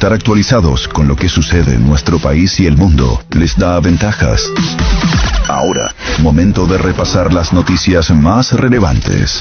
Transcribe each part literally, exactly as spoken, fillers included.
Estar actualizados con lo que sucede en nuestro país y el mundo les da ventajas. Ahora, momento de repasar las noticias más relevantes.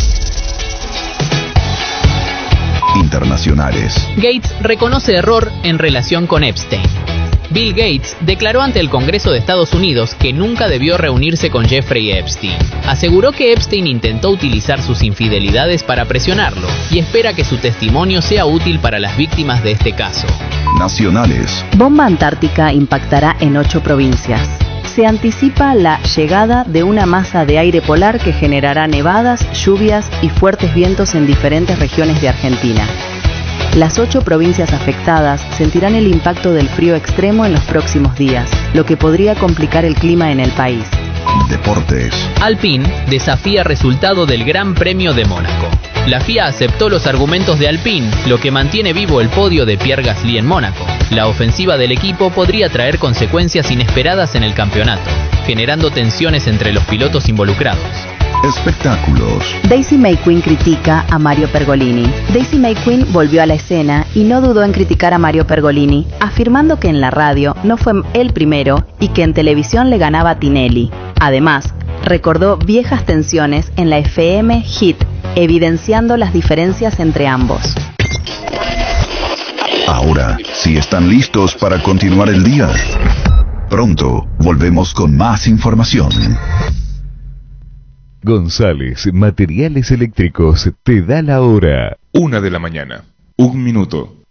Internacionales. Gates reconoce error en relación con Epstein. Bill Gates declaró ante el Congreso de Estados Unidos que nunca debió reunirse con Jeffrey Epstein. Aseguró que Epstein intentó utilizar sus infidelidades para presionarlo y espera que su testimonio sea útil para las víctimas de este caso. Nacionales. Bomba antártica impactará en ocho provincias. Se anticipa la llegada de una masa de aire polar que generará nevadas, lluvias y fuertes vientos en diferentes regiones de Argentina. Las ocho provincias afectadas sentirán el impacto del frío extremo en los próximos días, lo que podría complicar el clima en el país. Deportes. Alpine desafía resultado del Gran Premio de Mónaco. La F I A aceptó los argumentos de Alpine, lo que mantiene vivo el podio de Pierre Gasly en Mónaco. La ofensiva del equipo podría traer consecuencias inesperadas en el campeonato, generando tensiones entre los pilotos involucrados. Espectáculos. Daisy May Quinn critica a Mario Pergolini. Daisy May Quinn volvió a la escena y no dudó en criticar a Mario Pergolini, afirmando que en la radio no fue el primero y que en televisión le ganaba a Tinelli. Además, recordó viejas tensiones en la F M Hit, evidenciando las diferencias entre ambos. Ahora, si están listos para continuar el día, pronto volvemos con más información. González Materiales Eléctricos te da la hora. Una de la mañana. Un minuto.